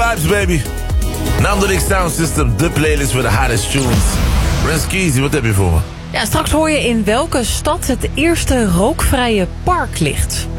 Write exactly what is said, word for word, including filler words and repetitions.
vibes, baby. Namelijk Sound System, de playlist voor de hottest tunes. Renskies, wat heb je voor me? Ja, straks hoor je in welke stad het eerste rookvrije park ligt.